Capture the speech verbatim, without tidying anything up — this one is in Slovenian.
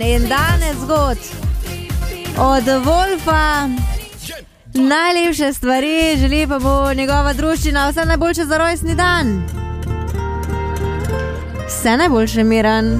In danes god od Wolfa najlepše stvari, želi pa bo njegova druščina vse najboljše za rojstni dan. Vse najboljše, Miran.